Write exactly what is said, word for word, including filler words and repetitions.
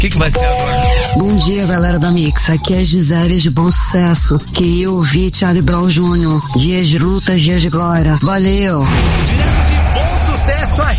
que que vai ser agora? Bom dia, galera da Mix. Aqui é Gisele de Bom Sucesso. Que eu ouvi Charlie Brown Júnior Dias de luta, dias de glória. Valeu! Direto de Bom Sucesso, a